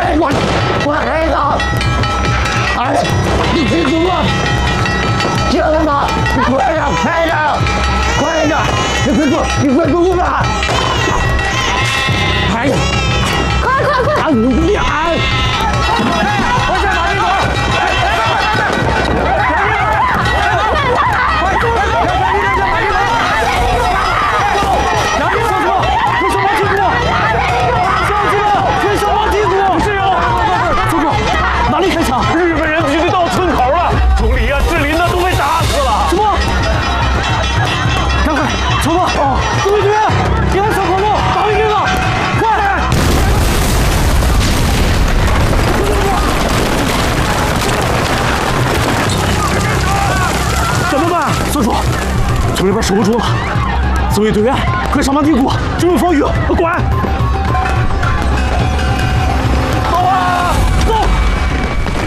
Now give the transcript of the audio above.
我黑了！哎，你记住我！听了吗？快点，快点，快点！你快住吧！哎呀，快！啊，你哎！我先把你走！ 日本人已经到村口了，总理啊、志林呢都被打死了。 什么？赶快，छो吧！哦，各位队员，你按小跑路，打回去了，快点！怎么办，村主？这里边守不住了，四位队员，快上马地谷，准备防御，快！